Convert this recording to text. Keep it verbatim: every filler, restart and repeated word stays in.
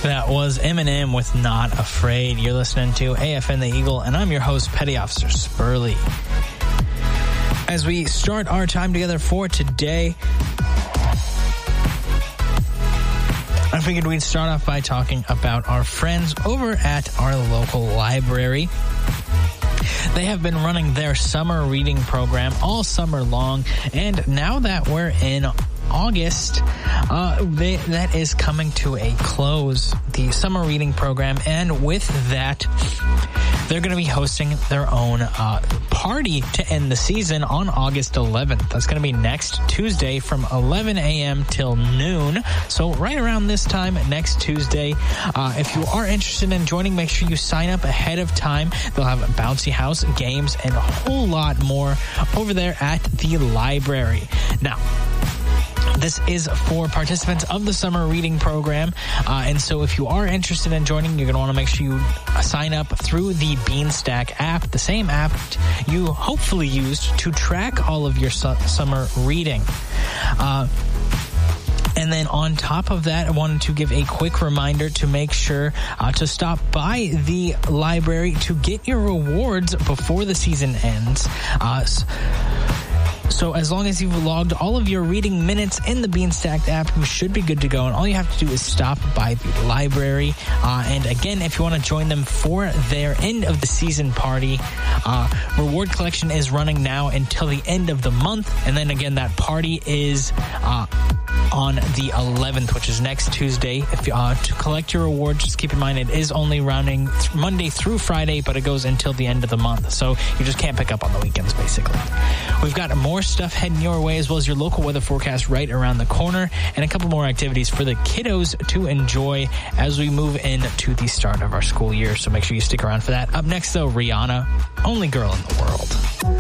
That was Eminem with Not Afraid. You're listening to A F N The Eagle, and I'm your host, Petty Officer Spurley. As we start our time together for today, I figured we'd start off by talking about our friends over at our local library. They have been running their summer reading program all summer long, and now that we're in August, uh, they, that is coming to a close, the summer reading program, and with that, they're going to be hosting their own uh, party to end the season on August eleventh. That's going to be next Tuesday from eleven a.m. till noon. So right around this time next Tuesday. Uh, if you are interested in joining, make sure you sign up ahead of time. They'll have a bouncy house, games, and a whole lot more over there at the library. Now, this is for participants of the summer reading program. Uh, and so if you are interested in joining, you're going to want to make sure you sign up through the Beanstack app, the same app you hopefully used to track all of your su- summer reading. Uh, And then on top of that, I wanted to give a quick reminder to make sure uh, to stop by the library to get your rewards before the season ends. Uh, So as long as you've logged all of your reading minutes in the Beanstack app, you should be good to go. And all you have to do is stop by the library. Uh, and again, if you want to join them for their end of the season party, uh, reward collection is running now until the end of the month. And then again, that party is uh, on the eleventh, which is next Tuesday. If you, uh, to collect your reward, just keep in mind it is only running th- Monday through Friday, but it goes until the end of the month. So you just can't pick up on the weekends, basically. We've got more stuff heading your way, as well as your local weather forecast right around the corner, and a couple more activities for the kiddos to enjoy as we move into the start of our school year. So make sure you stick around for that. Up next, though, Rihanna, Only Girl in the World.